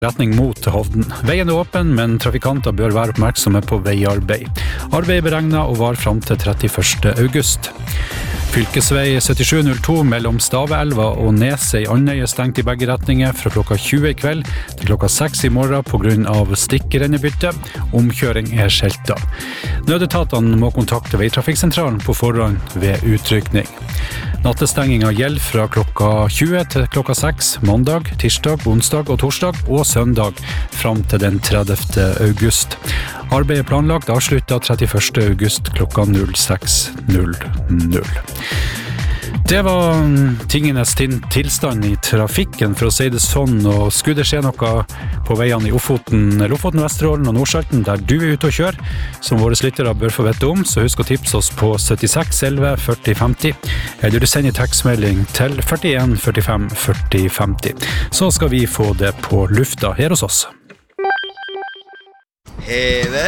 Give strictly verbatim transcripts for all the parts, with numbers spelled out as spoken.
retning mot Hovden. Veien er åpen, men trafikanter bør være oppmerksomme på veiarbeid. Arbeidet er beregnet å vare fram til trettiførste august. Fylkesvei syttisju null to mellom Staveelva og Neset i Andøy er stengt i begge retninger fra klokka tjue i kveld til klokka seks i morgen på grunn av stikkerennebytte. Omkjøring er skjeltet. Nødetatene må kontakte veitrafikksentralen på forhånd ved utrykning. Nattestengingen gjelder fra klokka tjue til klokka seks, mandag, tirsdag, onsdag og torsdag og søndag fram til den trettiførste august. Arbeidet er planlagt avsluttet trettiførste august klokka seks null null. Det var tingenes tilstand i trafikken, for å si det sånn, og skulle det skje noe på veiene i Ofoten, Lofoten, Vesterålen og Nordsalten, der du er ute og kjør, som våre lyttere bør få vite om, så husk å tipse oss på syttiseks elleve førti femti, eller du sender tekstmelding til førtien førtifem førti femti. Så skal vi få det på lufta her hos oss. Heve.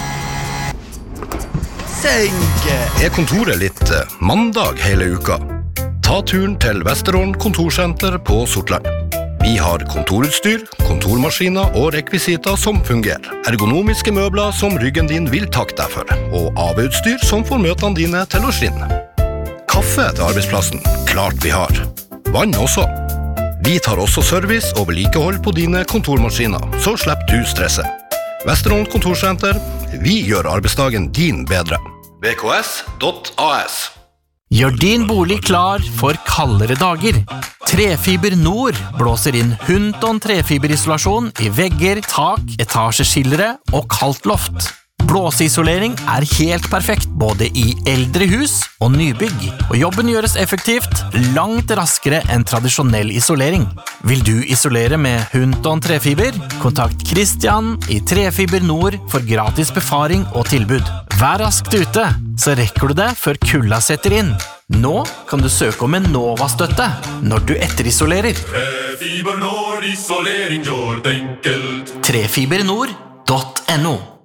Senke. Er kontoret litt mandag hele uka? Ta turen til Vesterålen kontorsenter på Sortland. Vi har kontorutstyr, kontormaskiner og rekvisiter som fungerer. Ergonomiske møbler som ryggen din vil takke deg for, og A V-utstyr som får møtene dine til å skinne. Kaffe til arbeidsplassen, klart vi har. Vann også. Vi tar også service og vedlikehold på dine kontormaskiner, så slipper du stresse. Vesterålen kontorsenter, vi gjør arbeidsdagen din bedre. v k s punktum a s. Gjør din bolig klar for kaldere dager. Trefiber Nord blåser inn Hunton trefiberisolasjon i vegger, tak, etasjeskillere og kaldt loft. Blåseisolering er helt perfekt både i eldre hus og nybygg, og jobben gjøres effektivt langt raskere enn tradisjonell isolering. Vil du isolere med Hunton trefiber? Kontakt Christian i Trefiber Nord for gratis befaring og tilbud. Vær raskt ute, så rekker du det før kulda setter inn. Nå kan du søke om en Nova-støtte når du etterisolerer. Trefiber Nord, isolering gjør det enkelt. trefibernord punktum no